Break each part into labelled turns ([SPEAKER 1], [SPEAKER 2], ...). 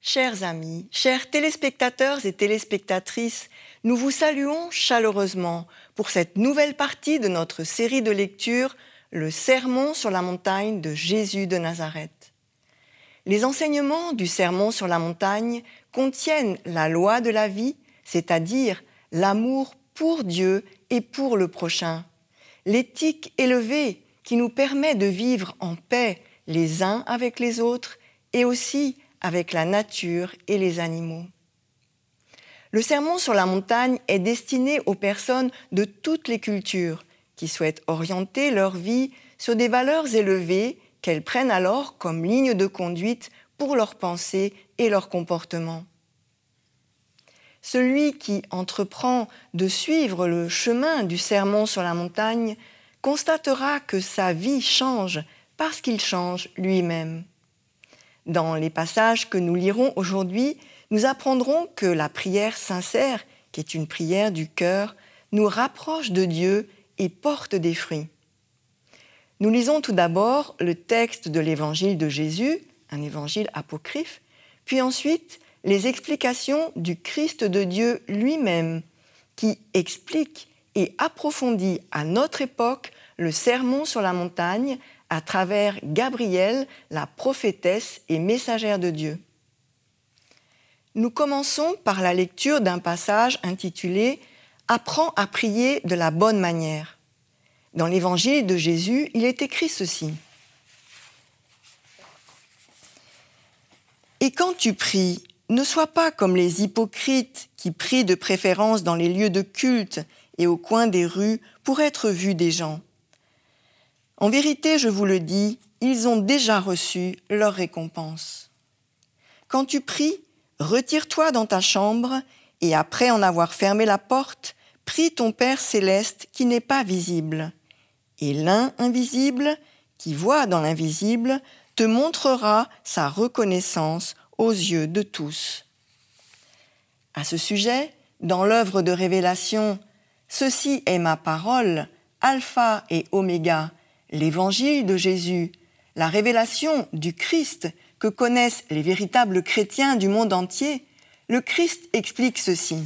[SPEAKER 1] Chers amis, chers téléspectateurs et téléspectatrices, nous vous saluons chaleureusement pour cette nouvelle partie de notre série de lectures, le Sermon sur la montagne de Jésus de Nazareth. Les enseignements du Sermon sur la montagne contiennent la loi de la vie, c'est-à-dire l'amour pour Dieu et pour le prochain, l'éthique élevée qui nous permet de vivre en paix les uns avec les autres et aussi avec la nature et les animaux. Le Sermon sur la montagne est destiné aux personnes de toutes les cultures qui souhaitent orienter leur vie sur des valeurs élevées qu'elles prennent alors comme ligne de conduite pour leurs pensées et leurs comportements. Celui qui entreprend de suivre le chemin du Sermon sur la montagne constatera que sa vie change parce qu'il change lui-même. Dans les passages que nous lirons aujourd'hui, nous apprendrons que la prière sincère, qui est une prière du cœur, nous rapproche de Dieu et porte des fruits. Nous lisons tout d'abord le texte de l'évangile de Jésus, un évangile apocryphe, puis ensuite les explications du Christ de Dieu lui-même, qui explique et approfondit à notre époque le Sermon sur la montagne à travers Gabrielle, la prophétesse et messagère de Dieu. Nous commençons par la lecture d'un passage intitulé « Apprends à prier de la bonne manière ». Dans l'évangile de Jésus, il est écrit ceci. « Et quand tu pries, ne sois pas comme les hypocrites qui prient de préférence dans les lieux de culte et au coin des rues pour être vus des gens. En vérité, je vous le dis, ils ont déjà reçu leur récompense. Quand tu pries, retire-toi dans ta chambre et après en avoir fermé la porte, prie ton Père céleste qui n'est pas visible. Et l'un invisible, qui voit dans l'invisible, te montrera sa reconnaissance aux yeux de tous. » À ce sujet, dans l'œuvre de révélation « Ceci est ma parole, alpha et oméga », l'évangile de Jésus, la révélation du Christ que connaissent les véritables chrétiens du monde entier, le Christ explique ceci.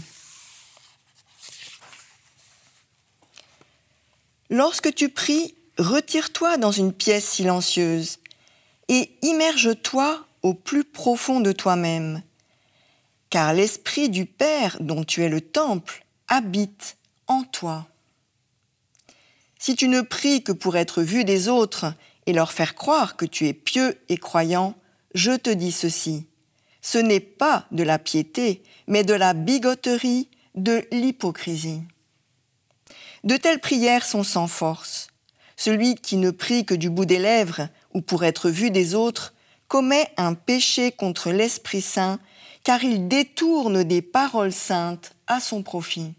[SPEAKER 1] Lorsque tu pries, retire-toi dans une pièce silencieuse et immerge-toi au plus profond de toi-même, car l'Esprit du Père dont tu es le temple habite en toi. Si tu ne pries que pour être vu des autres et leur faire croire que tu es pieux et croyant, je te dis ceci. Ce n'est pas de la piété, mais de la bigoterie, de l'hypocrisie. De telles prières sont sans force. Celui qui ne prie que du bout des lèvres ou pour être vu des autres commet un péché contre l'Esprit Saint, car il détourne des paroles saintes à son profit.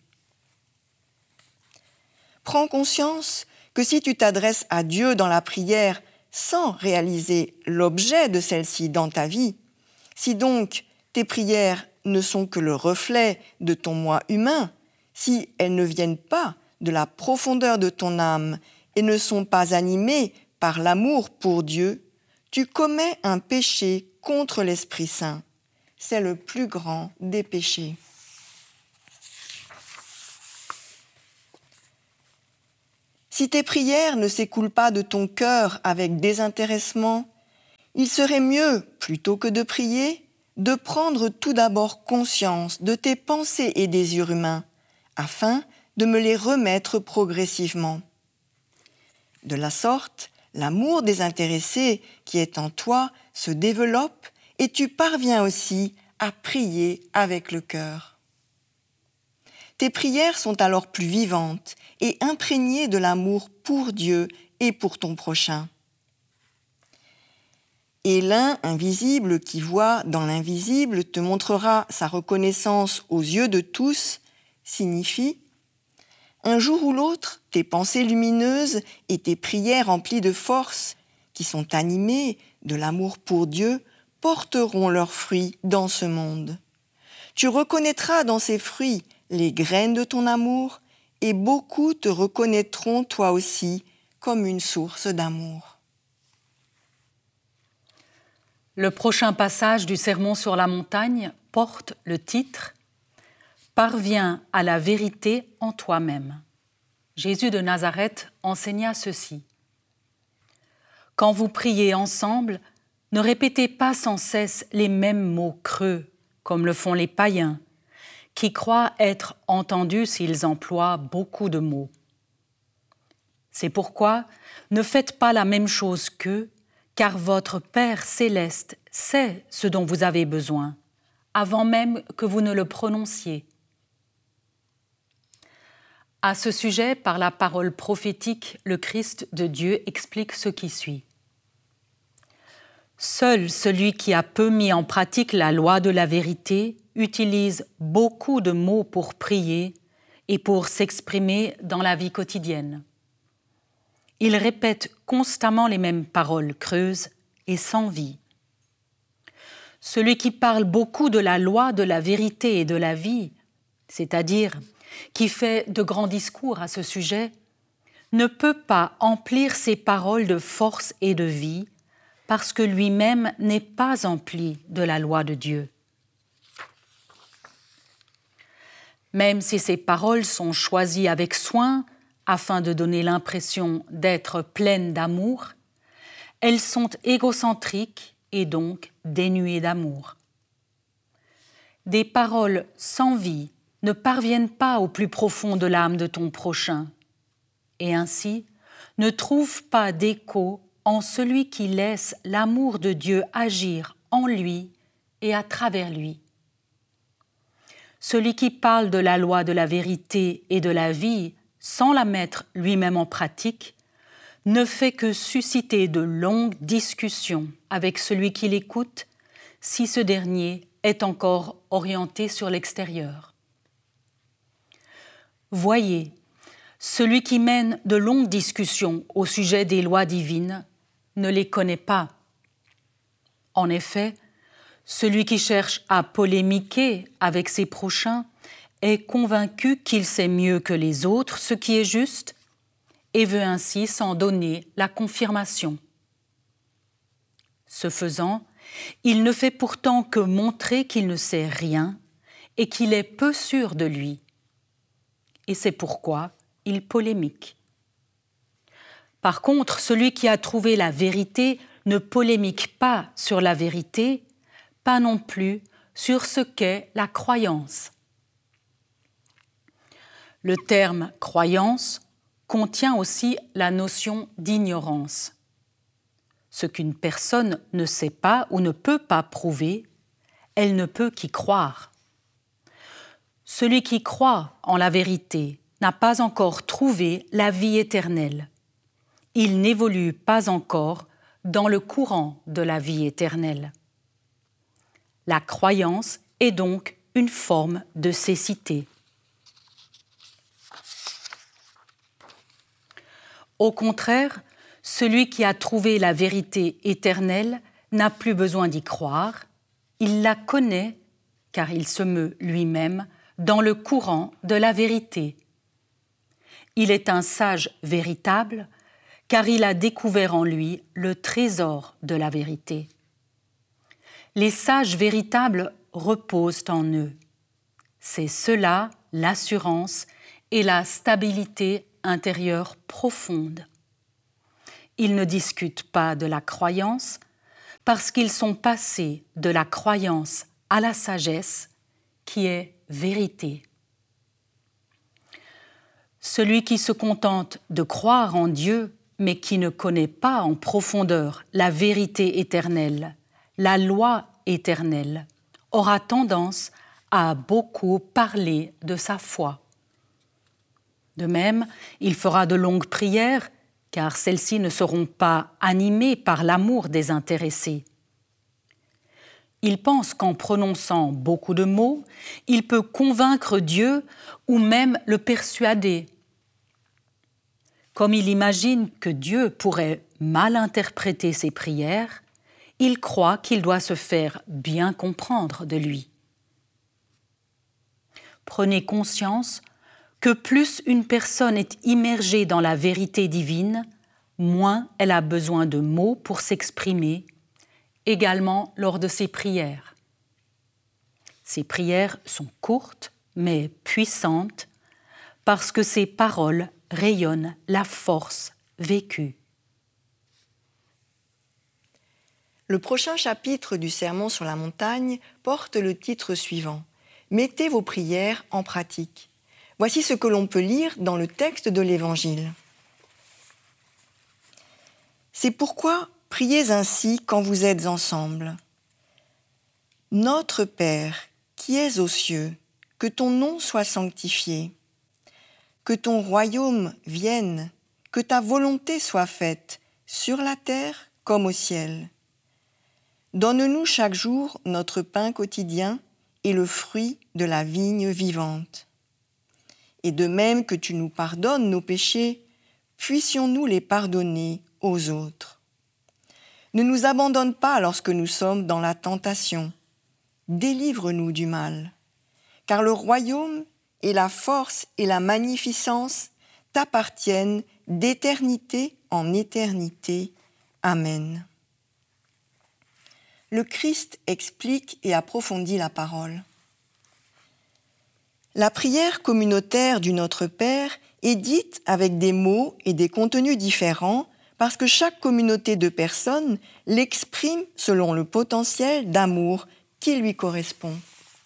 [SPEAKER 1] Prends conscience que si tu t'adresses à Dieu dans la prière sans réaliser l'objet de celle-ci dans ta vie, si donc tes prières ne sont que le reflet de ton moi humain, si elles ne viennent pas de la profondeur de ton âme et ne sont pas animées par l'amour pour Dieu, tu commets un péché contre l'Esprit Saint. C'est le plus grand des péchés. Si tes prières ne s'écoulent pas de ton cœur avec désintéressement, il serait mieux, plutôt que de prier, de prendre tout d'abord conscience de tes pensées et désirs humains, afin de me les remettre progressivement. De la sorte, l'amour désintéressé qui est en toi se développe et tu parviens aussi à prier avec le cœur. Tes prières sont alors plus vivantes et imprégnées de l'amour pour Dieu et pour ton prochain. Et l'un invisible qui voit dans l'invisible te montrera sa reconnaissance aux yeux de tous signifie un jour ou l'autre, tes pensées lumineuses et tes prières remplies de force, qui sont animées de l'amour pour Dieu, porteront leurs fruits dans ce monde. Tu reconnaîtras dans ces fruits les graines de ton amour et beaucoup te reconnaîtront toi aussi comme une source d'amour.
[SPEAKER 2] Le prochain passage du Sermon sur la montagne porte le titre « Parviens à la vérité en toi-même ». Jésus de Nazareth enseigna ceci. « Quand vous priez ensemble, ne répétez pas sans cesse les mêmes mots creux, comme le font les païens, qui croient être entendus s'ils emploient beaucoup de mots. C'est pourquoi ne faites pas la même chose qu'eux, car votre Père céleste sait ce dont vous avez besoin, avant même que vous ne le prononciez. » À ce sujet, par la parole prophétique, le Christ de Dieu explique ce qui suit. Seul celui qui a peu mis en pratique la loi de la vérité utilise beaucoup de mots pour prier et pour s'exprimer dans la vie quotidienne. Il répète constamment les mêmes paroles creuses et sans vie. Celui qui parle beaucoup de la loi de la vérité et de la vie, c'est-à-dire qui fait de grands discours à ce sujet, ne peut pas emplir ses paroles de force et de vie parce que lui-même n'est pas empli de la loi de Dieu. Même si ces paroles sont choisies avec soin afin de donner l'impression d'être pleines d'amour, elles sont égocentriques et donc dénuées d'amour. Des paroles sans vie ne parviennent pas au plus profond de l'âme de ton prochain et ainsi ne trouvent pas d'écho en celui qui laisse l'amour de Dieu agir en lui et à travers lui. Celui qui parle de la loi de la vérité et de la vie sans la mettre lui-même en pratique ne fait que susciter de longues discussions avec celui qui l'écoute si ce dernier est encore orienté sur l'extérieur. Voyez, celui qui mène de longues discussions au sujet des lois divines ne les connaît pas. En effet, celui qui cherche à polémiquer avec ses prochains est convaincu qu'il sait mieux que les autres ce qui est juste et veut ainsi s'en donner la confirmation. Ce faisant, il ne fait pourtant que montrer qu'il ne sait rien et qu'il est peu sûr de lui. Et c'est pourquoi il polémique. Par contre, celui qui a trouvé la vérité ne polémique pas sur la vérité, pas non plus sur ce qu'est la croyance. Le terme « croyance » contient aussi la notion d'ignorance. Ce qu'une personne ne sait pas ou ne peut pas prouver, elle ne peut qu'y croire. Celui qui croit en la vérité n'a pas encore trouvé la vie éternelle. Il n'évolue pas encore dans le courant de la vie éternelle. La croyance est donc une forme de cécité. Au contraire, celui qui a trouvé la vérité éternelle n'a plus besoin d'y croire, il la connaît car il se meut lui-même dans le courant de la vérité. Il est un sage véritable car il a découvert en lui le trésor de la vérité. Les sages véritables reposent en eux. C'est cela l'assurance et la stabilité intérieure profonde. Ils ne discutent pas de la croyance parce qu'ils sont passés de la croyance à la sagesse qui est vérité. Celui qui se contente de croire en Dieu mais qui ne connaît pas en profondeur la vérité éternelle, la loi éternelle, aura tendance à beaucoup parler de sa foi. De même, il fera de longues prières, car celles-ci ne seront pas animées par l'amour désintéressé. Il pense qu'en prononçant beaucoup de mots, il peut convaincre Dieu ou même le persuader. Comme il imagine que Dieu pourrait mal interpréter ses prières, il croit qu'il doit se faire bien comprendre de lui. Prenez conscience que plus une personne est immergée dans la vérité divine, moins elle a besoin de mots pour s'exprimer également lors de ses prières. Ses prières sont courtes mais puissantes parce que ses paroles rayonnent la force vécue.
[SPEAKER 1] Le prochain chapitre du Sermon sur la montagne porte le titre suivant « Mettez vos prières en pratique ». Voici ce que l'on peut lire dans le texte de l'Évangile. « C'est pourquoi priez ainsi quand vous êtes ensemble. Notre Père, qui es aux cieux, que ton nom soit sanctifié, que ton royaume vienne, que ta volonté soit faite, sur la terre comme au ciel. Donne-nous chaque jour notre pain quotidien et le fruit de la vigne vivante. Et de même que tu nous pardonnes nos péchés, puissions-nous les pardonner aux autres. Ne nous abandonne pas lorsque nous sommes dans la tentation. Délivre-nous du mal. Car le royaume et la force et la magnificence t'appartiennent d'éternité en éternité. Amen. » Le Christ explique et approfondit la parole. La prière communautaire du Notre Père est dite avec des mots et des contenus différents parce que chaque communauté de personnes l'exprime selon le potentiel d'amour qui lui correspond.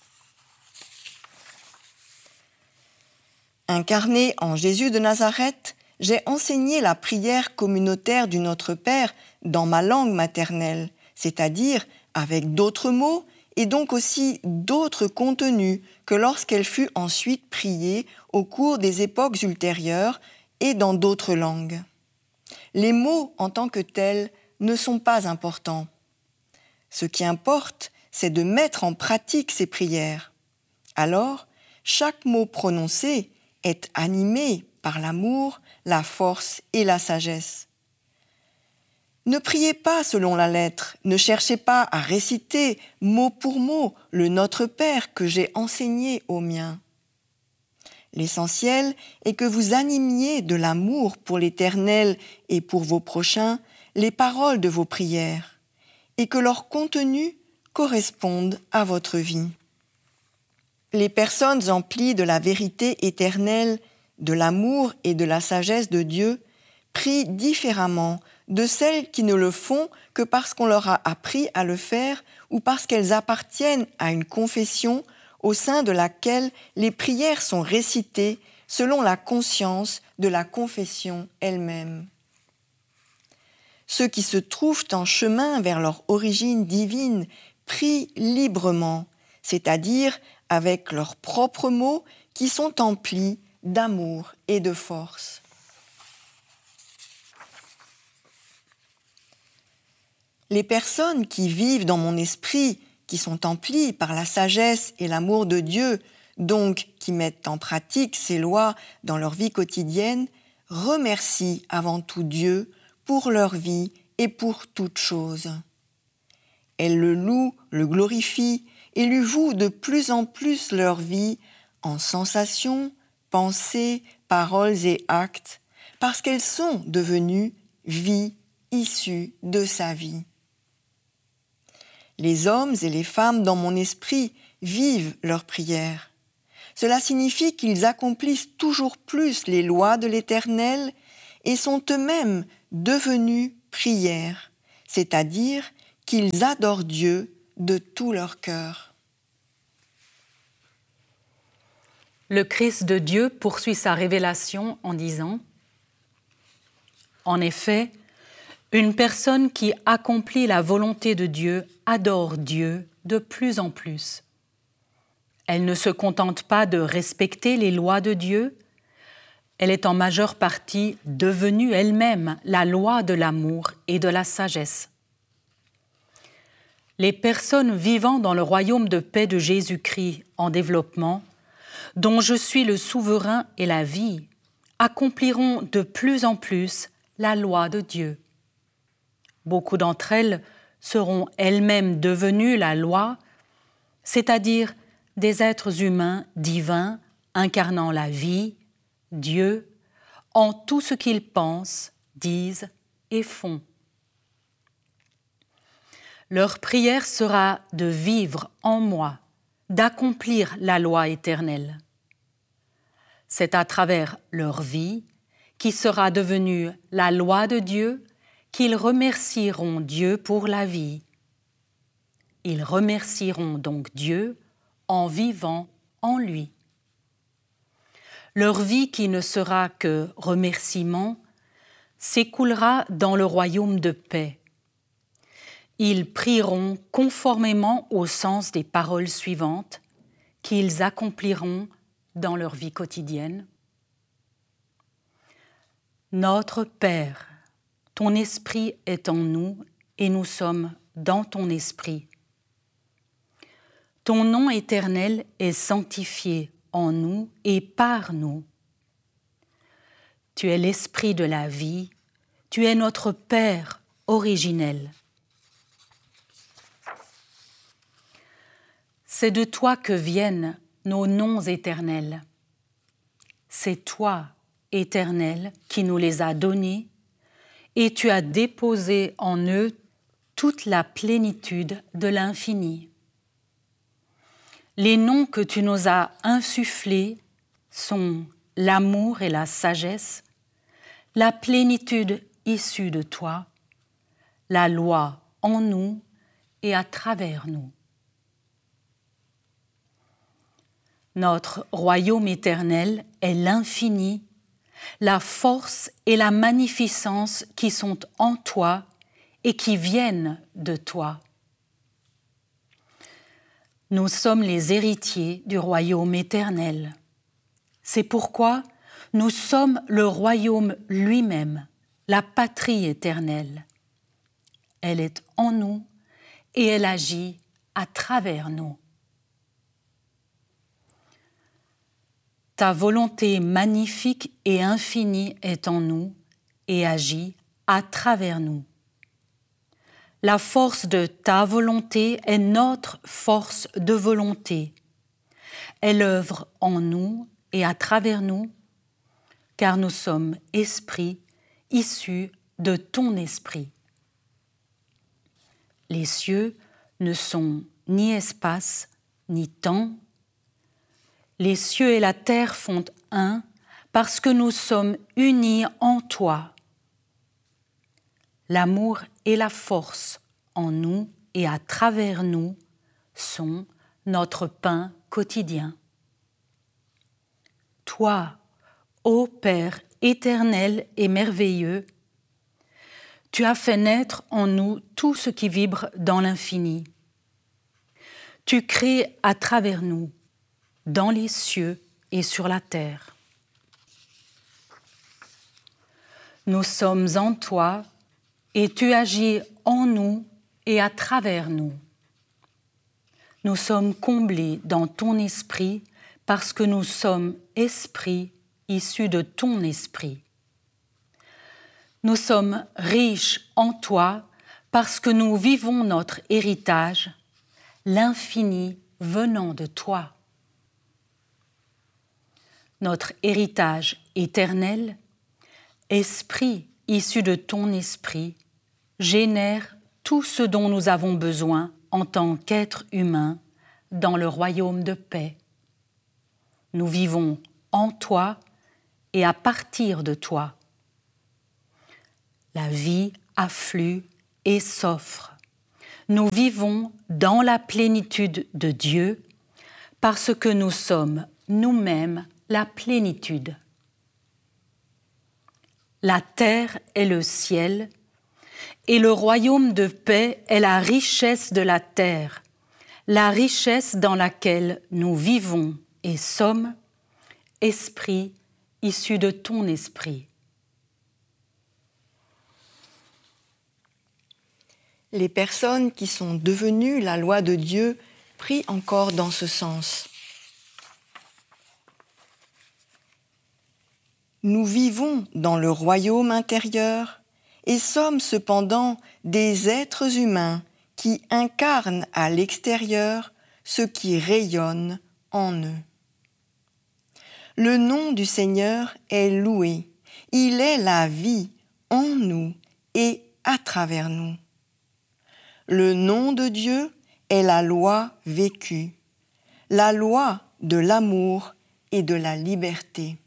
[SPEAKER 1] Incarné en Jésus de Nazareth, j'ai enseigné la prière communautaire du Notre Père dans ma langue maternelle, c'est-à-dire avec d'autres mots et donc aussi d'autres contenus que lorsqu'elle fut ensuite priée au cours des époques ultérieures et dans d'autres langues. Les mots en tant que tels ne sont pas importants. Ce qui importe, c'est de mettre en pratique ces prières. Alors, chaque mot prononcé est animé par l'amour, la force et la sagesse. Ne priez pas selon la lettre, ne cherchez pas à réciter mot pour mot le Notre Père que j'ai enseigné aux miens. L'essentiel est que vous animiez de l'amour pour l'Éternel et pour vos prochains les paroles de vos prières et que leur contenu corresponde à votre vie. Les personnes emplies de la vérité éternelle, de l'amour et de la sagesse de Dieu prient différemment de celles qui ne le font que parce qu'on leur a appris à le faire ou parce qu'elles appartiennent à une confession au sein de laquelle les prières sont récitées selon la conscience de la confession elle-même. Ceux qui se trouvent en chemin vers leur origine divine prient librement, c'est-à-dire avec leurs propres mots qui sont emplis d'amour et de force. Les personnes qui vivent dans mon esprit, qui sont emplies par la sagesse et l'amour de Dieu, donc qui mettent en pratique ses lois dans leur vie quotidienne, remercient avant tout Dieu pour leur vie et pour toute chose. Elles le louent, le glorifient et lui vouent de plus en plus leur vie en sensations, pensées, paroles et actes, parce qu'elles sont devenues vie issue de sa vie. Les hommes et les femmes dans mon esprit vivent leurs prières. Cela signifie qu'ils accomplissent toujours plus les lois de l'Éternel et sont eux-mêmes devenus prières, c'est-à-dire qu'ils adorent Dieu de tout leur cœur.
[SPEAKER 2] Le Christ de Dieu poursuit sa révélation en disant « En effet, une personne qui accomplit la volonté de Dieu adore Dieu de plus en plus. Elle ne se contente pas de respecter les lois de Dieu, elle est en majeure partie devenue elle-même la loi de l'amour et de la sagesse. Les personnes vivant dans le royaume de paix de Jésus-Christ en développement, dont je suis le souverain et la vie, accompliront de plus en plus la loi de Dieu. Beaucoup d'entre elles seront elles-mêmes devenues la loi, c'est-à-dire des êtres humains divins incarnant la vie, Dieu, en tout ce qu'ils pensent, disent et font. Leur prière sera de vivre en moi, d'accomplir la loi éternelle. C'est à travers leur vie, qui sera devenue la loi de Dieu, qu'ils remercieront Dieu pour la vie. Ils remercieront donc Dieu en vivant en lui. Leur vie qui ne sera que remerciement s'écoulera dans le royaume de paix. Ils prieront conformément au sens des paroles suivantes qu'ils accompliront dans leur vie quotidienne. Notre Père, ton esprit est en nous et nous sommes dans ton esprit. Ton nom éternel est sanctifié en nous et par nous. Tu es l'esprit de la vie, tu es notre Père originel. C'est de toi que viennent nos noms éternels. C'est toi, Éternel, qui nous les as donnés, et tu as déposé en eux toute la plénitude de l'infini. Les noms que tu nous as insufflés sont l'amour et la sagesse, la plénitude issue de toi, la loi en nous et à travers nous. Notre royaume éternel est l'infini, la force et la magnificence qui sont en toi et qui viennent de toi. Nous sommes les héritiers du royaume éternel. C'est pourquoi nous sommes le royaume lui-même, la patrie éternelle. Elle est en nous et elle agit à travers nous. Ta volonté magnifique et infinie est en nous et agit à travers nous. La force de ta volonté est notre force de volonté. Elle œuvre en nous et à travers nous, car nous sommes esprits issus de ton esprit. Les cieux ne sont ni espace, ni temps. Les cieux et la terre font un parce que nous sommes unis en toi. L'amour et la force en nous et à travers nous sont notre pain quotidien. Toi, ô Père éternel et merveilleux, tu as fait naître en nous tout ce qui vibre dans l'infini. Tu crées à travers nous, dans les cieux et sur la terre. Nous sommes en toi et tu agis en nous et à travers nous. Nous sommes comblés dans ton esprit parce que nous sommes esprits issus de ton esprit. Nous sommes riches en toi parce que nous vivons notre héritage, l'infini venant de toi. Notre héritage éternel, esprit issu de ton esprit, génère tout ce dont nous avons besoin en tant qu'êtres humains dans le royaume de paix. Nous vivons en toi et à partir de toi. La vie afflue et s'offre. Nous vivons dans la plénitude de Dieu parce que nous sommes nous-mêmes la plénitude. La terre est le ciel et le royaume de paix est la richesse de la terre, la richesse dans laquelle nous vivons et sommes, esprit issu de ton esprit.
[SPEAKER 1] Les personnes qui sont devenues la loi de Dieu prient encore dans ce sens. Nous vivons dans le royaume intérieur et sommes cependant des êtres humains qui incarnent à l'extérieur ce qui rayonne en eux. Le nom du Seigneur est loué. Il est la vie en nous et à travers nous. Le nom de Dieu est la loi vécue, la loi de l'amour et de la liberté.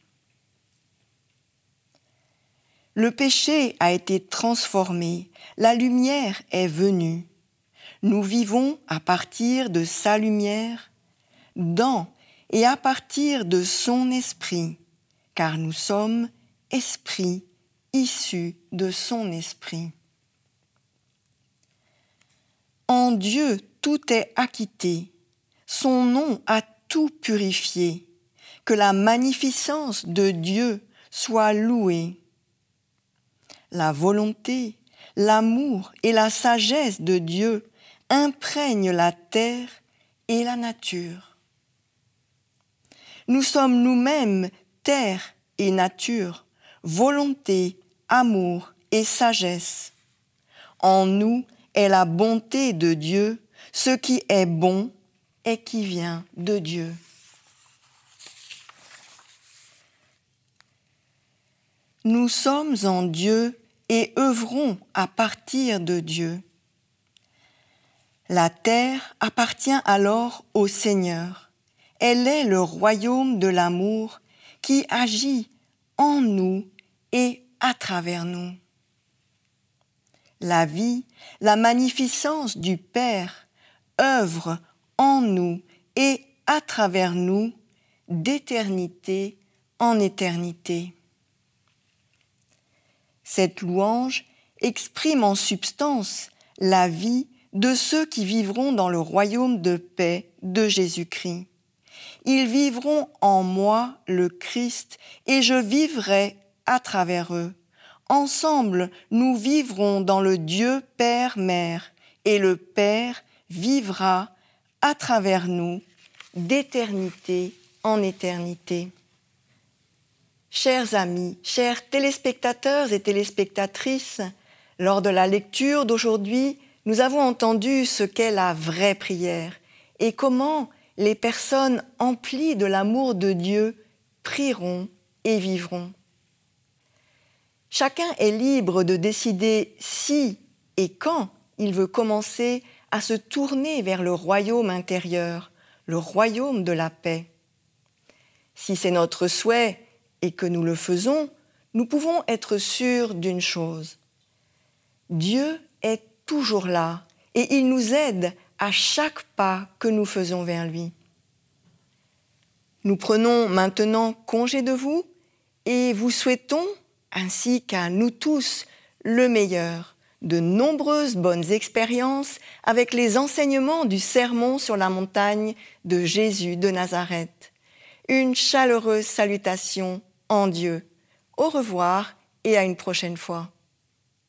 [SPEAKER 1] Le péché a été transformé, la lumière est venue. Nous vivons à partir de sa lumière, dans et à partir de son esprit, car nous sommes esprits issus de son esprit. En Dieu, tout est acquitté, son nom a tout purifié, que la magnificence de Dieu soit louée. La volonté, l'amour et la sagesse de Dieu imprègnent la terre et la nature. Nous sommes nous-mêmes terre et nature, volonté, amour et sagesse. En nous est la bonté de Dieu, ce qui est bon et qui vient de Dieu. Nous sommes en Dieu et œuvrons à partir de Dieu. La terre appartient alors au Seigneur. Elle est le royaume de l'amour qui agit en nous et à travers nous. La vie, la magnificence du Père œuvre en nous et à travers nous d'éternité en éternité. Cette louange exprime en substance la vie de ceux qui vivront dans le royaume de paix de Jésus-Christ. Ils vivront en moi le Christ et je vivrai à travers eux. Ensemble, nous vivrons dans le Dieu Père-Mère et le Père vivra à travers nous d'éternité en éternité. Chers amis, chers téléspectateurs et téléspectatrices, lors de la lecture d'aujourd'hui, nous avons entendu ce qu'est la vraie prière et comment les personnes emplies de l'amour de Dieu prieront et vivront. Chacun est libre de décider si et quand il veut commencer à se tourner vers le royaume intérieur, le royaume de la paix. Si c'est notre souhait et que nous le faisons, nous pouvons être sûrs d'une chose. Dieu est toujours là et il nous aide à chaque pas que nous faisons vers lui. Nous prenons maintenant congé de vous et vous souhaitons, ainsi qu'à nous tous, le meilleur, de nombreuses bonnes expériences avec les enseignements du sermon sur la montagne de Jésus de Nazareth. Une chaleureuse salutation en Dieu. Au revoir et à une prochaine fois.